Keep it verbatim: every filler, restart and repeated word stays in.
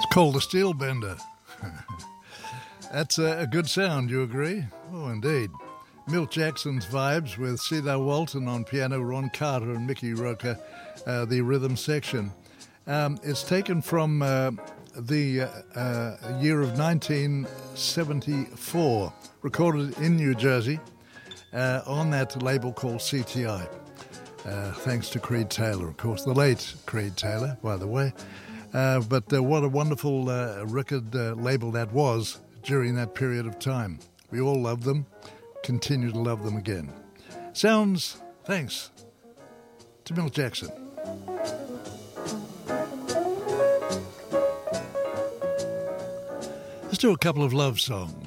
Called a steel bender. That's a, a good sound, you agree? Oh, indeed. Milt Jackson's vibes with Cedar Walton on piano, Ron Carter and Mickey Roker, uh, the rhythm section. Um, it's taken from uh, the uh, uh, year of nineteen seventy-four, recorded in New Jersey uh, on that label called C T I. Uh, thanks to Creed Taylor, of course, the late Creed Taylor, by the way. Uh, but uh, what a wonderful uh, record uh, label that was during that period of time. We all loved them, continue to love them again. Sounds, thanks to Milt Jackson. Let's do a couple of love songs.